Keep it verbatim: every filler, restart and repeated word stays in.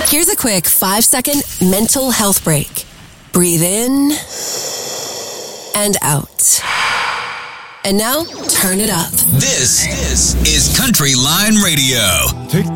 Here's a quick five-second mental health break. Breathe in and out. And now, turn it up. This, this is Country Line Radio. Take